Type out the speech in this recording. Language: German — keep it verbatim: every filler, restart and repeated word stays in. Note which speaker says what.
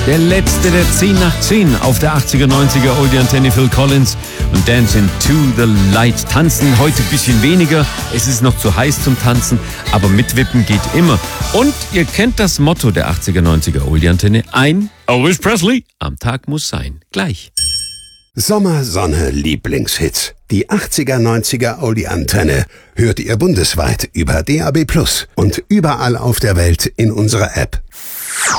Speaker 1: Der letzte der zehn nach zehn auf der achtziger, neunziger Oldie Antenne, Phil Collins und Dancing to the Light. Tanzen heute ein bisschen weniger, es ist noch zu heiß zum Tanzen, aber mitwippen geht immer. Und ihr kennt das Motto der achtziger, neunziger Oldie Antenne, ein Elvis Presley am Tag muss sein. Gleich.
Speaker 2: Sommer, Sonne, Lieblingshits. Die achtziger, neunziger Oldie Antenne hört ihr bundesweit über D A B plus und überall auf der Welt in unserer App.